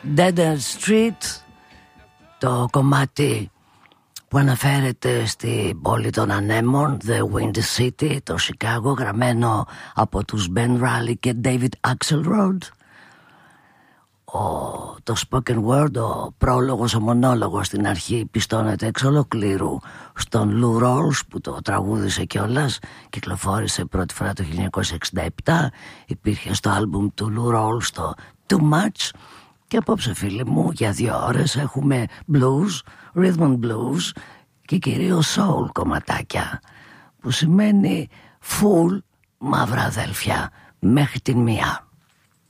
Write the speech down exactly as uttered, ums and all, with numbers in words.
Dead End Street, το κομμάτι που αναφέρεται στην πόλη των ανέμων, The Windy City, το Σικάγο, γραμμένο από τους Ben Raleigh και David Axelrod. Ο, το spoken word, ο πρόλογος, ο μονόλογος στην αρχή πιστώνεται εξ ολοκλήρου στον Lou Rawls που το τραγούδισε κιόλας. Κυκλοφόρησε πρώτη φορά το χίλια εννιακόσια εξήντα επτά, υπήρχε στο άλμπουμ του Lou Rawls το Too Much. Και απόψε φίλοι μου για δύο ώρες έχουμε blues, rhythm and blues και κυρίως soul κομματάκια, που σημαίνει full μαύρα αδέλφια μέχρι την μία.